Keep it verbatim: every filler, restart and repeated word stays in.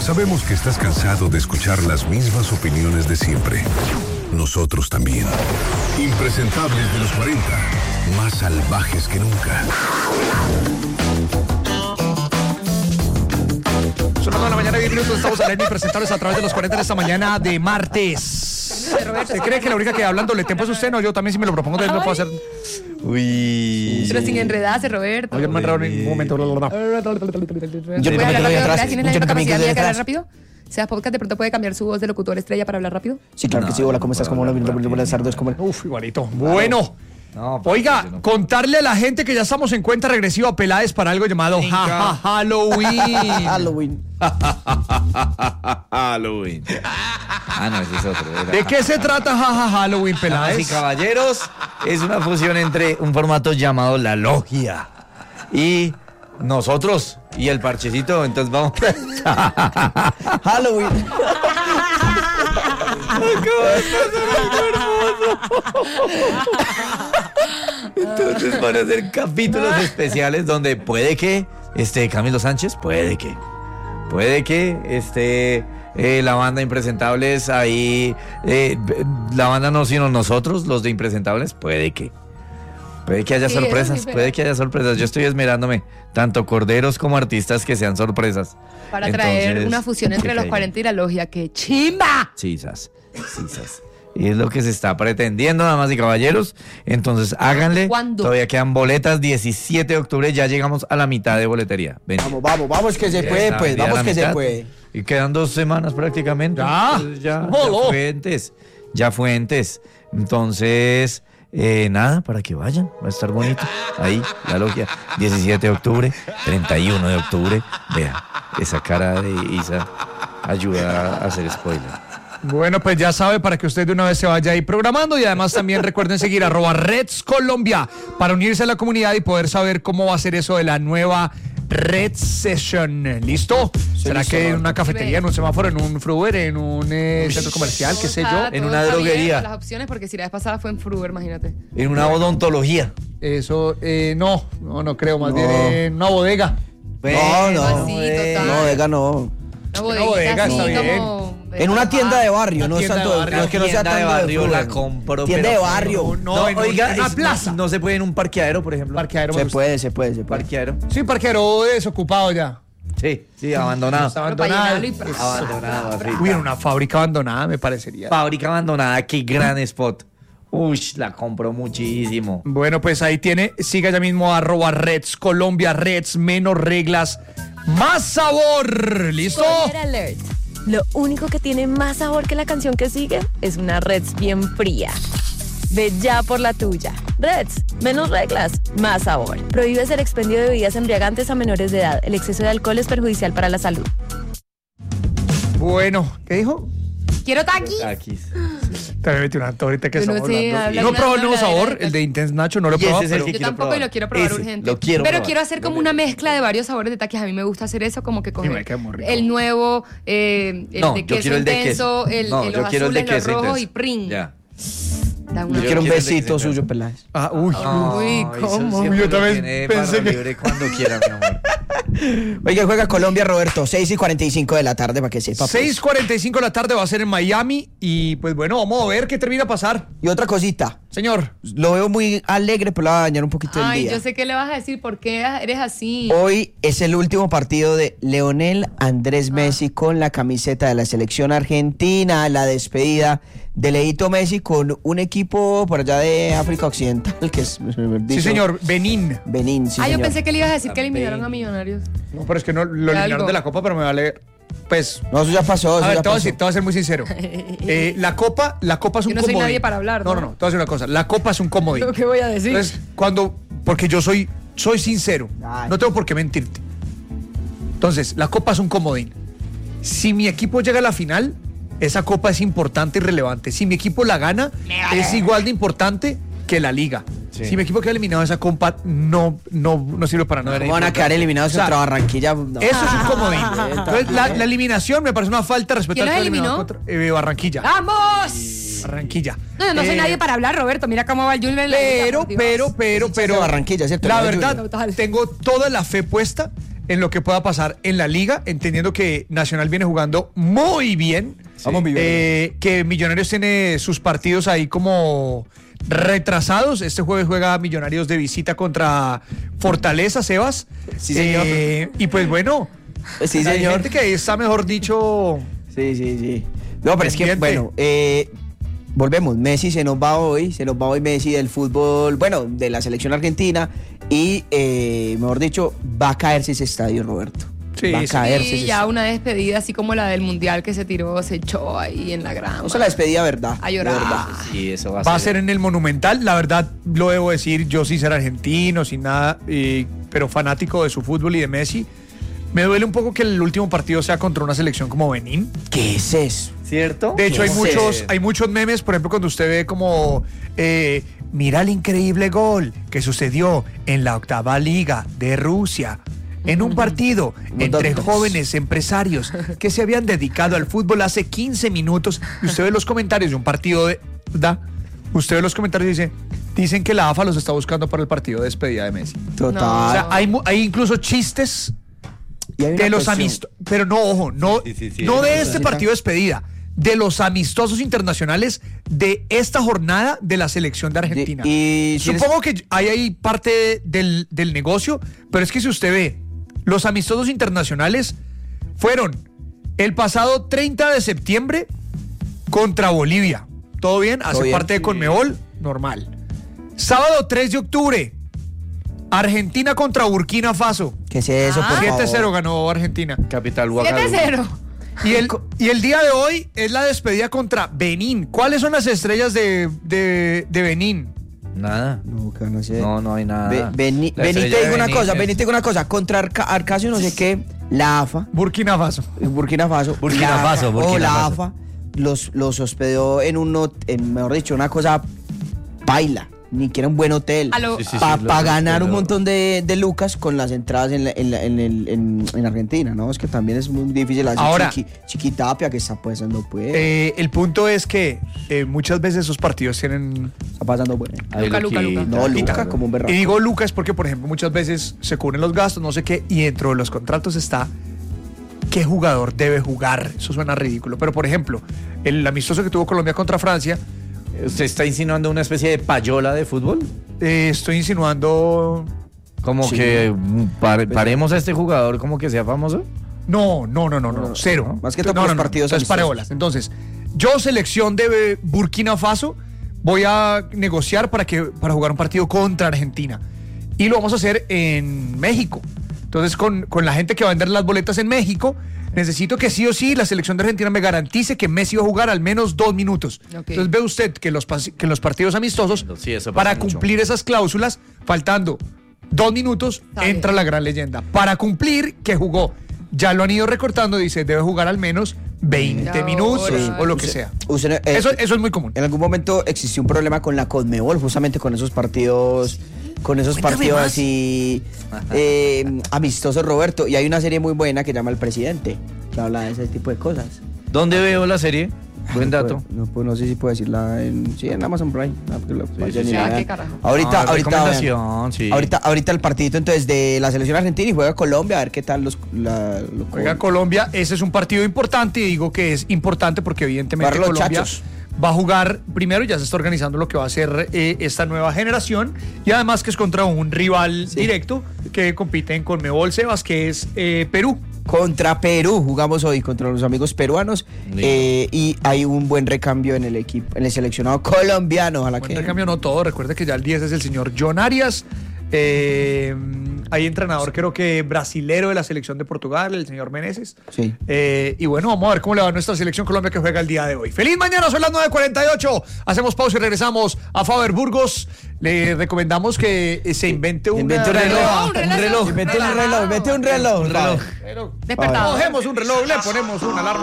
Sabemos que estás cansado de escuchar las mismas opiniones de siempre. Nosotros también. Impresentables de los cuarenta, más salvajes que nunca. Son las nueve de la mañana, diez minutos, estamos al aire y presentables a través de los cuarenta de esta mañana de martes. ¿Usted cree que la única que hablando le tempo es usted? No, yo también si me lo propongo lo puedo hacer. Uy. Pero sin enredarse, Roberto. Oye, me enredaron en ningún momento. Yo ¿Puede hablar rápido? ¿Tienes la misma capacidad mía que hablar rápido? Seas podcast, de pronto puede cambiar su voz de locutor estrella para hablar rápido. Sí, claro que sí. Hola, ¿cómo estás? ¿Cómo buenas tardes? ¿Cómo? Uf, igualito. Bueno. No, oiga, no. Contarle a la gente que ya estamos en cuenta regresiva a Peláez para algo llamado ja, ja, Halloween. Halloween. Halloween. Ah, no, ese es otro. Era. ¿De qué se trata ja, ja, Halloween, Peláez? Damas y caballeros, es una fusión entre un formato llamado La Logia y nosotros y el parchecito. Entonces vamos a Halloween. Entonces van a ser capítulos especiales donde puede que esté Camilo Sánchez, puede que, puede que esté eh, la banda Impresentables ahí, eh, la banda no sino nosotros, los de Impresentables, puede que, puede que haya sí, sorpresas, puede que haya sorpresas. Yo estoy esmerándome, tanto corderos como artistas que sean sorpresas. Para traer Entonces, una fusión entre los cuarenta y la logia, ¡que chimba! Chisas, chisas. Y es lo que se está pretendiendo, damas y caballeros. Entonces háganle. ¿Cuándo? Todavía quedan boletas. diecisiete de octubre, ya llegamos a la mitad de boletería. Ven. Vamos, vamos, vamos que se ya puede, pues. Vamos que mitad. se puede. Y quedan dos semanas prácticamente. Ya. Entonces, ya, ya fuentes. Ya fuentes. Entonces, eh, nada, para que vayan. Va a estar bonito. Ahí, la logia. diecisiete de octubre, treinta y uno de octubre. Vea, esa cara de Isa ayuda a hacer spoiler. Bueno, pues ya sabe, para que usted de una vez se vaya ahí programando, y además también recuerden seguir arroba Reds Colombia para unirse a la comunidad y poder saber cómo va a ser eso de la nueva Red Session. ¿Listo? Sí, ¿Será listo, que en una cafetería, en un semáforo, en un Fruver, en un eh, centro comercial, qué sé yo? En una droguería. Las opciones, porque si la vez pasada fue en Fruver, imagínate. En una odontología. Eso, eh, no, no, no creo, más no. bien en una bodega. No, no, así, total. no, bodega no. Una bodega, una bodega está bien. Como... En una tienda de barrio, no, tienda tanto, de barrio. no es que no sea tanto de barrio, de la compro. Tienda de barrio. No, no, en, oiga, en una es, plaza. No, no se puede en un parqueadero, por ejemplo. Parqueadero. Se puede, se puede, se puede. Parqueadero. Sí, parqueadero desocupado ya. Sí, sí, abandonado. Está abandonado. Abandonado, así. Uy, en una fábrica abandonada me parecería. Fábrica abandonada, qué gran spot. Uy, la compro muchísimo. Bueno, pues ahí tiene, siga ya mismo arroba Reds Colombia, Reds, menos reglas, más sabor. ¿Listo? Spoiler alert. Lo único que tiene más sabor que la canción que sigue es una Reds bien fría. Ve ya por la tuya. Reds, menos reglas, más sabor. Prohíbes el expendio de bebidas embriagantes a menores de edad. El exceso de alcohol es perjudicial para la salud. Bueno, ¿qué dijo? Quiero taquis. Taquis. También metí una ahorita que Bueno, sabor. sí, No, no he probado el nuevo sabor, el de Intense Nacho, no lo he probado. ese es el Pero... que Yo tampoco probar. y lo quiero probar Ese, urgente. lo quiero Pero probar. quiero hacer como una mezcla de varios sabores de taquis. A mí me gusta hacer eso, como que Sí, me coger queda muy rico. el nuevo, eh, el No, de yo queso quiero el de intenso, queso. el, No, el- yo los quiero el de azules, queso los rojos y intenso. prin. Ya. Da una- Yo quiero un quiero besito el de- suyo, Peláez. Ah, uy, Uy, ¿cómo? Yo también pensé que... libre cuando quiera, mi amor. Oiga, juega Colombia, Roberto, seis y cuarenta y cinco de la tarde, para que sepa. Pues. seis cuarenta y cinco de la tarde va a ser en Miami y pues bueno, vamos a ver qué termina a pasar. Y otra cosita, Señor. lo veo muy alegre, pero le va a dañar un poquito el Ay, día. yo sé qué le vas a decir, ¿por qué eres así? Hoy es el último partido de Leonel Andrés Messi con la camiseta de la selección argentina, la despedida de Leito Messi con un equipo por allá de África Occidental, que es... Sí, señor, Benín. Benín, sí, ah, yo señor. pensé que le ibas a decir que eliminaron a Millonarios. No, pero es que no lo eliminaron Algo. de la Copa, pero me vale... Pues... No, eso ya pasó, eso A ver, ya te voy a pasó. decir, te voy a ser muy sincero. Eh, la Copa, la Copa es un Yo no soy comodín. nadie para hablar, No, ¿no? no, no, te voy a decir una cosa. La Copa es un comodín. ¿Qué voy a decir? Entonces, cuando... Porque yo soy, soy sincero. Ay. No tengo por qué mentirte. Entonces, la Copa es un comodín. Si mi equipo llega a la final, esa Copa es importante y relevante. Si mi equipo la gana, es igual de importante que la Liga. Sí. Si mi equipo queda eliminado de esa Copa, no, no, no sirve para nada. ¿Cómo van a quedar eliminados O sea, contra Barranquilla? No. Eso es un comodín. Entonces, la, la eliminación me parece una falta de respeto ¿Quién al los que eliminado eliminó? contra eh, Barranquilla. ¡Vamos! Barranquilla. No, yo no soy Eh, nadie para hablar, Roberto. Mira cómo va el Junior en la liga, Pero, por Dios. pero, pero, Es hincha de pero. Barranquilla, ¿cierto? La No de verdad, Junior. Total. tengo toda la fe puesta en lo que pueda pasar en la liga, entendiendo que Nacional viene jugando muy bien, sí. Vamos, eh, que Millonarios tiene sus partidos ahí como retrasados. Este jueves juega Millonarios de visita contra Fortaleza, Sebas. Sí, señor. Eh, y pues bueno, sí, hay señor. gente que está, mejor dicho... Sí, sí, sí. No, pero es que, pendiente. bueno, eh, volvemos. Messi se nos va hoy, se nos va hoy Messi del fútbol, bueno, de la selección argentina. Y, eh, mejor dicho, va a caerse ese estadio, Roberto. Sí, va a sí. caerse Sí, ese ya estadio. una despedida así como la del mundial que se tiró, se echó ahí en la grama. No se la despedida, ¿verdad? A llorar. De verdad. Sí, eso va a, Va a ser en el Monumental. La verdad, lo debo decir, yo sin ser argentino, sin nada, eh, pero fanático de su fútbol y de Messi. Me duele un poco que el último partido sea contra una selección como Benín. ¿Qué es eso? ¿Cierto? De hecho, hay Sí. muchos, hay muchos memes, por ejemplo, cuando usted ve como, eh, mira el increíble gol que sucedió en la octava liga de Rusia, en un partido entre jóvenes empresarios que se habían dedicado al fútbol hace quince minutos. Y usted ve los comentarios de un partido de... ¿da? Usted ve los comentarios y dice, dicen que la A F A los está buscando para el partido de despedida de Messi. Total. No. O sea, hay, mu- hay incluso chistes Y hay una de los cuestión. amistosos, pero no, ojo, no, Sí, sí, sí, no sí, de sí, este sí. partido de despedida, de los amistosos internacionales de esta jornada de la selección de Argentina. Y- y si Supongo que hay ahí parte del, del negocio, pero es que si usted ve, los amistosos internacionales fueron el pasado treinta de septiembre contra Bolivia. ¿Todo bien? Hace bien. parte de Conmebol, normal. Sábado tres de octubre, Argentina contra Burkina Faso. ¿Qué es eso, Ah. por favor? siete cero ganó Argentina. Capital siete Ouagadougou. cero. Y el, y el día de hoy es la despedida contra Benín. ¿Cuáles son las estrellas de, de, de Benín? Nada. No, que no sé. No, no hay nada. Be- Beni, La Beni, estrella te de digo una Benín cosa, es- Beni, te digo una cosa. Contra Arca- Arcasio no sé qué, la A F A, Burkina Faso. Burkina Faso. Burkina la Faso, A F A, Burkina o la Faso. A F A los, los hospedó en un, hot- en, mejor dicho, una cosa baila. Ni que era un buen hotel. A lo- Sí, sí, Para sí, los ganar un hospedó. montón de, de lucas con las entradas en, la- en, la- en, el- en- en Argentina, ¿no? Es que también es muy difícil hacer Ahora- chiqui, Chiquitapia, que está pasando pues. Eh, el punto es que eh, muchas veces esos partidos tienen... Está pasando pues. Ay, Luca, Luca, Luquita. Luca. No, Y Luca, ta- como un berraco. Y digo Lucas porque, por ejemplo, muchas veces se cubren los gastos, no sé qué, y dentro de los contratos está qué jugador debe jugar. Eso suena ridículo. Pero, por ejemplo, el amistoso que tuvo Colombia contra Francia, ¿Usted está insinuando una especie de payola de fútbol? eh, estoy insinuando... Como Sí. que mm, pare- paremos a este jugador como que sea famoso. No, no, no, no, no, No, cero. no, más que todo No, por no, los no, partidos entonces, pare amistosos. bolas. Entonces, yo, selección de Burkina Faso, voy a negociar para, que, para jugar un partido contra Argentina. Y lo vamos a hacer en México. Entonces, con, con la gente que va a vender las boletas en México, necesito que sí o sí la selección de Argentina me garantice que Messi va a jugar al menos dos minutos. Ok. Entonces, ve usted que los, pas- que los partidos amistosos, Sí, eso pasa para mucho. cumplir esas cláusulas, faltando dos minutos, Está bien. entra la gran leyenda. Para cumplir que jugó, ya lo han ido recortando, dice, debe jugar al menos veinte Ya, minutos ahora. o lo que Usted- sea. usted, eh, Eso, eso es muy común. En algún momento existió un problema con la Conmebol, justamente con esos partidos, con esos Cuéntame partidos más. así eh, amistosos, Roberto. Y hay una serie muy buena que llama El Presidente, que habla de ese tipo de cosas. ¿Dónde veo la serie? Buen No dato. puedo- No, pues, no sé si puedo decirla en, sí, en Amazon Prime. Ah, porque lo- vayan sí, y sí. la Ah, vean. qué carajo. Ahorita, Ah, ahorita, recomendación, vean. sí. ahorita, ahorita el partidito entonces de la selección argentina y juega Colombia, a ver qué tal los, la, lo- Juega Colombia, ese es un partido importante y digo que es importante porque evidentemente Para los Colombia chachos. va a jugar, primero ya se está organizando lo que va a ser eh, esta nueva generación y además que es contra un rival Sí. directo que compite en Conmebol, Sebas, que es eh, Perú. Contra Perú, jugamos hoy contra los amigos peruanos Lindo. eh, y hay un buen recambio en el equipo, en el seleccionado colombiano. Ojalá Buen que recambio no todo, recuerde que ya el diez es el señor John Arias. Eh, hay entrenador creo que brasilero de la selección de Portugal, el señor Meneses. Sí. Eh, y bueno, vamos a ver cómo le va a nuestra selección Colombia que juega el día de hoy. ¡Feliz mañana! Son las nueve cuarenta y ocho. Hacemos pausa y regresamos a Faber Burgos. Le recomendamos que eh, se invente un Invente un reloj. Un reloj. Invente un reloj, invente un reloj. Un reloj. Reloj. Despertador. Cogemos un reloj, le ponemos una alarma.